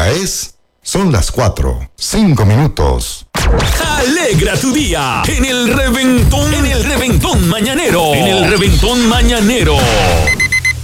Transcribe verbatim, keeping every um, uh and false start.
hora es... Son las cuatro, cinco minutos. Alegra tu día en el reventón, en el reventón mañanero, en el reventón mañanero.